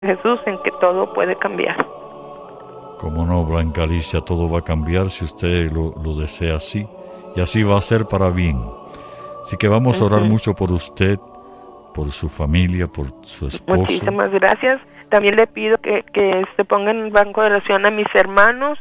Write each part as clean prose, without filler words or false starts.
Jesús en que todo puede cambiar. Como no, Blanca Alicia, todo va a cambiar si usted lo desea así. Y así va a ser para bien. Así que vamos a orar mucho por usted, por su familia, por su esposo. Muchísimas gracias. También le pido que se ponga en el banco de oración a mis hermanos,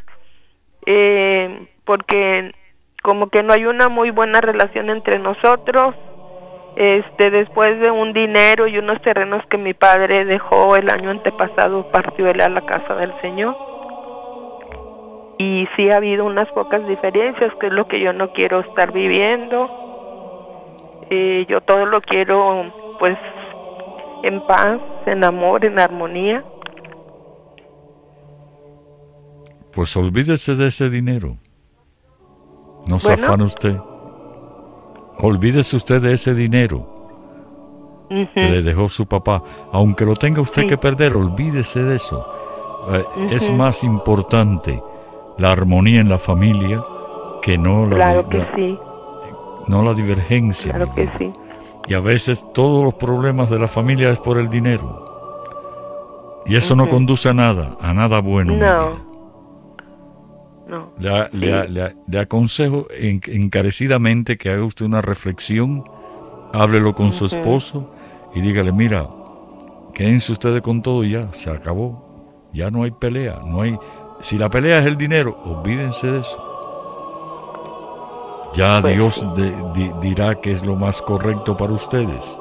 porque como que no hay una muy buena relación entre nosotros. Después de un dinero y unos terrenos que mi padre dejó el año antepasado, partió él a la casa del Señor. Y sí ha habido unas pocas diferencias, que es lo que yo no quiero estar viviendo. Yo todo lo quiero, pues, en paz, en amor, en armonía. Pues olvídese de ese dinero. No se afane usted. Olvídese usted de ese dinero que le dejó su papá. Aunque lo tenga usted que perder, olvídese de eso. Es más importante la armonía en la familia que no la, no la divergencia. Claro que sí. Y a veces todos los problemas de la familia es por el dinero. Y eso no conduce a nada bueno. No. Le aconsejo encarecidamente que haga usted una reflexión, háblelo con su esposo y dígale, mira, quédense ustedes con todo y ya, se acabó. Ya no hay pelea, si la pelea es el dinero, olvídense de eso. Ya pues Dios dirá que es lo más correcto para ustedes.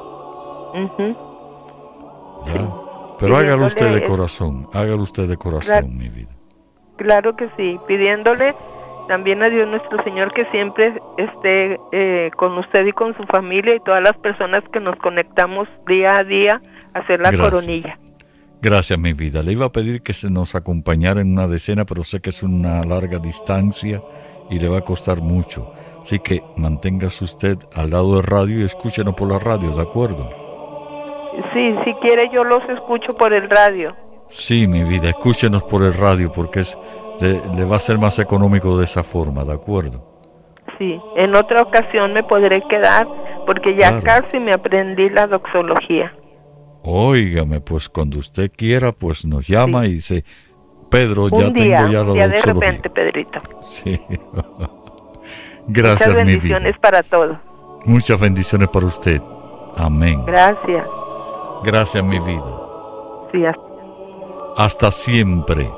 Ya. Pero hágalo usted de corazón, mi vida. Claro que sí, pidiéndole también a Dios nuestro Señor que siempre esté con usted y con su familia y todas las personas que nos conectamos día a día a hacer la coronilla. Gracias, mi vida. Le iba a pedir que se nos acompañara en una decena, pero sé que es una larga distancia y le va a costar mucho. Así que manténgase usted al lado del radio y escúchenos por la radio, ¿de acuerdo? Sí, si quiere yo los escucho por el radio. Sí, mi vida, escúchenos por el radio porque le va a ser más económico de esa forma, ¿de acuerdo? Sí, en otra ocasión me podré quedar porque ya casi me aprendí la doxología. Óigame, pues cuando usted quiera, pues nos llama y dice, Pedro, ya tengo ya la doxología. De repente, Pedrito. Sí. Gracias, mi vida. Muchas bendiciones para todos. Muchas bendiciones para usted. Amén. Gracias. Gracias, mi vida. Sí, hasta siempre.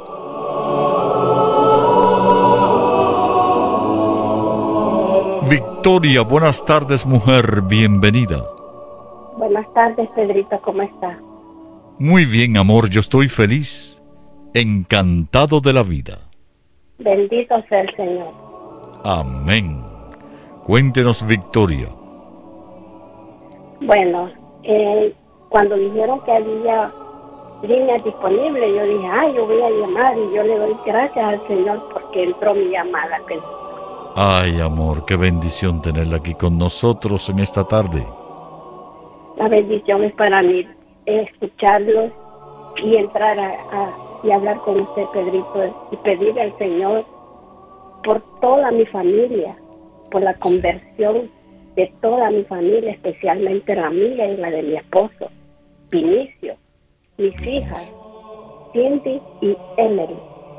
Victoria, buenas tardes, mujer, bienvenida. Buenas tardes, Pedrito, ¿cómo estás? Muy bien, amor, yo estoy feliz, encantado de la vida. Bendito sea el Señor. Amén. Cuéntenos, Victoria. Bueno, cuando dijeron que había líneas disponibles, yo dije, yo voy a llamar y yo le doy gracias al Señor porque entró mi llamada. Ay, amor, qué bendición tenerla aquí con nosotros en esta tarde. La bendición es para mí escucharlos y entrar y hablar con usted, Pedrito, y pedirle al Señor por toda mi familia, por la conversión de toda mi familia, especialmente la mía y la de mi esposo, Vinicio, mis hijas, Cindy y Emery.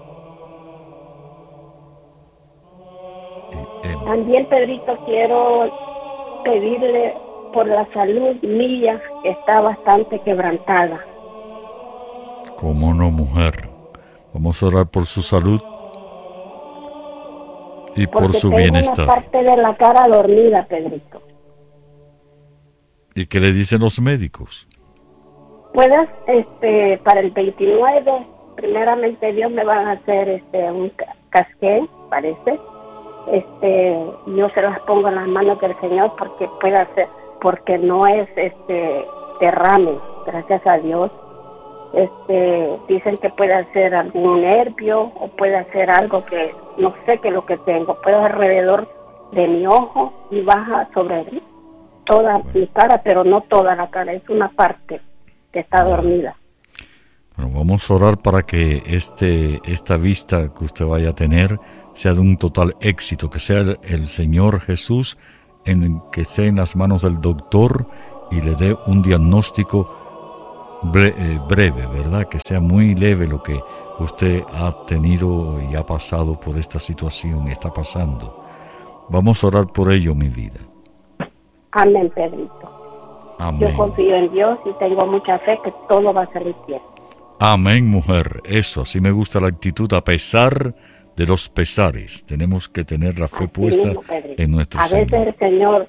También, Pedrito, quiero pedirle por la salud mía, que está bastante quebrantada. ¿Cómo no, mujer? Vamos a orar por su salud y por su bienestar. Porque tengo una parte de la cara dormida, Pedrito. ¿Y qué le dicen los médicos? Puedas, para el 29, primeramente Dios me va a hacer un casqué, parece. Yo se las pongo en las manos del Señor porque pueda ser, porque no es derrame, gracias a Dios. Dicen que puede ser algún nervio o puede ser algo que no sé qué es lo que tengo. Puede ser alrededor de mi ojo y baja sobre toda mi cara, pero no toda la cara, es una parte que está dormida. Bueno, vamos a orar para que esta vista que usted vaya a tener sea de un total éxito, que sea el Señor Jesús que esté en las manos del doctor y le dé un diagnóstico breve, ¿verdad? Que sea muy leve lo que usted ha tenido y ha pasado por esta situación, está pasando. Vamos a orar por ello, mi vida. Amén, Pedrito. Amén. Yo confío en Dios y tengo mucha fe que todo va a salir bien. Amén, mujer. Eso, así me gusta la actitud, a pesar de los pesares. Tenemos que tener la fe puesta mismo, en nuestro a Señor. veces el Señor,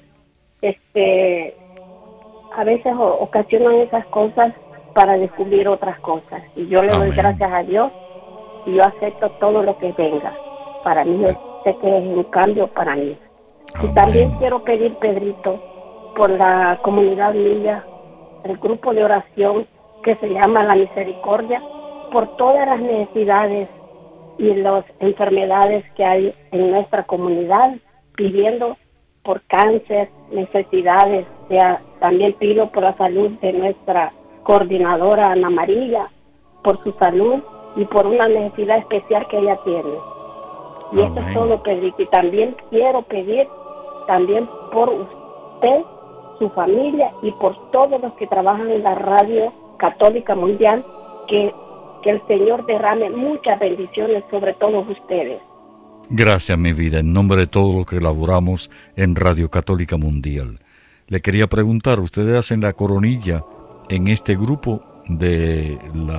a veces ocasionan esas cosas para descubrir otras cosas. Y yo le doy gracias a Dios y yo acepto todo lo que venga. Para mí, yo sé que es un cambio para mí. Amén. Y también quiero pedir, Pedrito, por la comunidad mía, el grupo de oración que se llama La Misericordia, por todas las necesidades y las enfermedades que hay en nuestra comunidad, pidiendo por cáncer, necesidades. También pido por la salud de nuestra coordinadora Ana María, por su salud y por una necesidad especial que ella tiene. Y esto es todo, Pedrito. Y también quiero pedir también por usted, su familia y por todos los que trabajan en la Radio Católica Mundial, que el Señor derrame muchas bendiciones sobre todos ustedes. Gracias, mi vida, en nombre de todos los que laboramos en Radio Católica Mundial. Le quería preguntar, ¿ustedes hacen la coronilla en este grupo de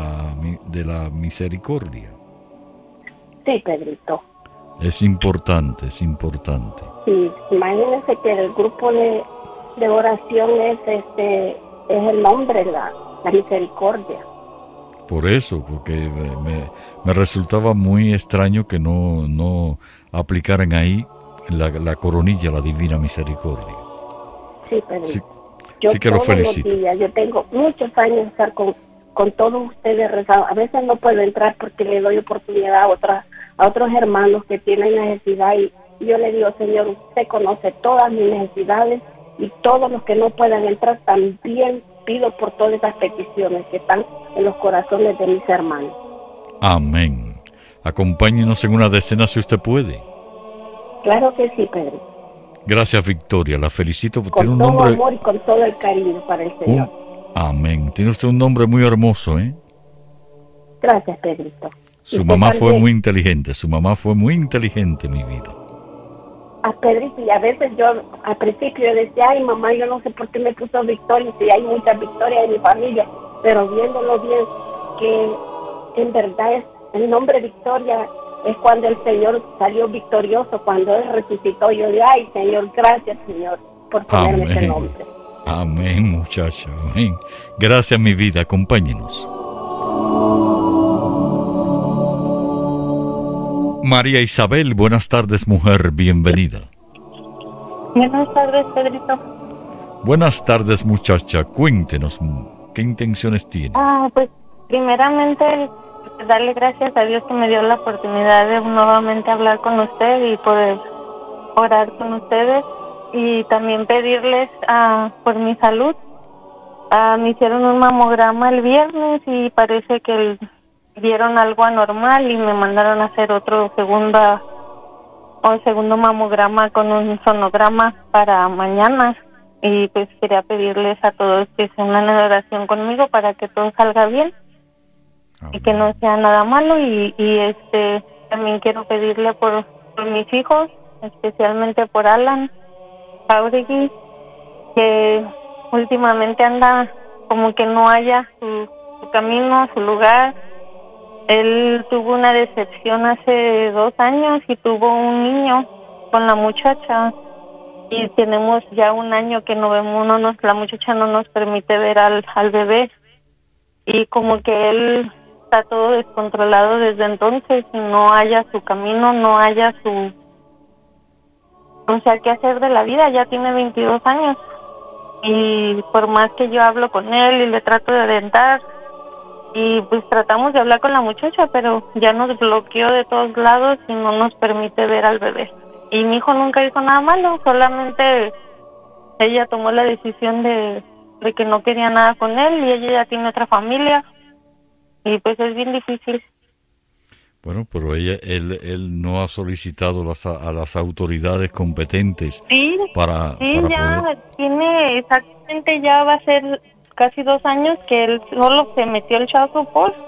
la misericordia? Sí, Pedrito. Es importante, es importante. Sí, imagínense que el grupo de oración es el nombre, la misericordia. Por eso, porque me resultaba muy extraño que no aplicaran ahí la coronilla, la divina misericordia. Sí, Pedro. Sí, yo sí que lo felicito. Yo tengo muchos años de estar con todos ustedes rezando. A veces no puedo entrar porque le doy oportunidad a otros hermanos que tienen necesidad y yo le digo, Señor, usted conoce todas mis necesidades y todos los que no puedan entrar también pido por todas esas peticiones que están en los corazones de mis hermanos. Amén. Acompáñenos en una decena si usted puede. Claro que sí, Pedro. Gracias, Victoria. La felicito. Con tiene un todo nombre... amor y con todo el cariño para el Señor. Amén. Tiene usted un nombre muy hermoso, ¿eh? Gracias, Pedrito. Su mamá fue muy inteligente. Su mamá fue muy inteligente, mi vida. A Pedrito, y a veces yo al principio decía, ay mamá, yo no sé por qué me puso Victoria, si hay muchas victorias en mi familia, pero viéndolo bien, que en verdad es el nombre Victoria es cuando el Señor salió victorioso, cuando Él resucitó. Yo digo, ay Señor, gracias Señor por ponerme ese nombre. Amén, muchacha, amén. Gracias, mi vida, acompáñenos. María Isabel, buenas tardes, mujer, bienvenida. Buenas tardes, Pedrito. Buenas tardes, muchacha, cuéntenos, ¿qué intenciones tiene? Pues primeramente darle gracias a Dios que me dio la oportunidad de nuevamente hablar con usted y poder orar con ustedes y también pedirles por mi salud. Me hicieron un mamograma el viernes y parece que vieron algo anormal y me mandaron a hacer otro segundo mamograma con un sonograma para mañana. Y pues quería pedirles a todos que se unan en oración conmigo para que todo salga bien. Amén. Y que no sea nada malo. Y también quiero pedirle por mis hijos, especialmente por Alan Jauregui, que últimamente anda como que no haya su camino, su lugar. Él tuvo una decepción hace 2 años y tuvo un niño con la muchacha y tenemos ya 1 año que no vemos, la muchacha no nos permite ver al bebé y como que él está todo descontrolado desde entonces y no haya su camino, no haya qué hacer de la vida. Ya tiene 22 años y por más que yo hablo con él y le trato de orientar y pues tratamos de hablar con la muchacha, pero ya nos bloqueó de todos lados y no nos permite ver al bebé. Y mi hijo nunca hizo nada malo, solamente ella tomó la decisión de que no quería nada con él y ella ya tiene otra familia y pues es bien difícil. Bueno, pero él no ha solicitado a las autoridades competentes sí, para ya poder... tiene exactamente, ya va a ser casi 2 años que él solo se metió el child support